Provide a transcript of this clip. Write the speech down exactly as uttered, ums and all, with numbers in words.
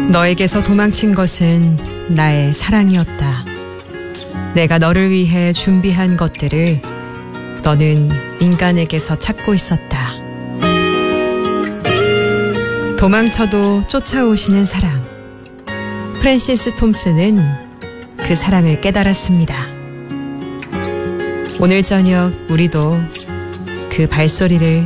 너에게서 도망친 것은 나의 사랑이었다. 내가 너를 위해 준비한 것들을 너는 인간에게서 찾고 있었다. 도망쳐도 쫓아오시는 사랑. 프랜시스 톰슨은 그 사랑을 깨달았습니다. 오늘 저녁 우리도 그 발소리를